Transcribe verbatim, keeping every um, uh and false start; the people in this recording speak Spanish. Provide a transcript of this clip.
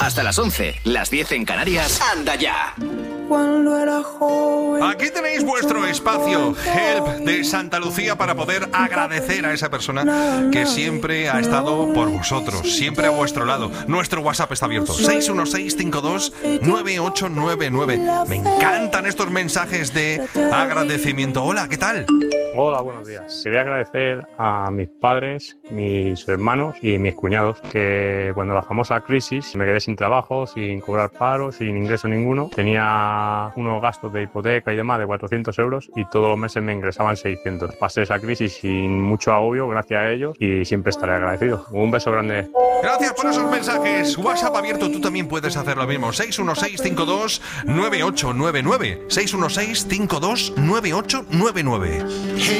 Hasta las once, las diez en Canarias. ¡Anda ya! Aquí tenéis vuestro espacio Help de Santa Lucía para poder agradecer a esa persona que siempre ha estado por vosotros, siempre a vuestro lado. Nuestro WhatsApp está abierto, seis uno seis, cinco dos, nueve ocho nueve nueve. Me encantan estos mensajes de agradecimiento. Hola, ¿qué tal? Hola, buenos días. Quería agradecer a mis padres, mis hermanos y mis cuñados que cuando la famosa crisis me quedé sin trabajo, sin cobrar paro, sin ingreso ninguno. Tenía unos gastos de hipoteca y demás de cuatrocientos euros y todos los meses me ingresaban seiscientos. Pasé esa crisis sin mucho agobio gracias a ellos y siempre estaré agradecido. Un beso grande. Gracias por esos mensajes. WhatsApp abierto, tú también puedes hacer lo mismo. seis uno seis, cinco dos, nueve ocho nueve nueve. seis uno seis, cinco dos, nueve ocho nueve nueve.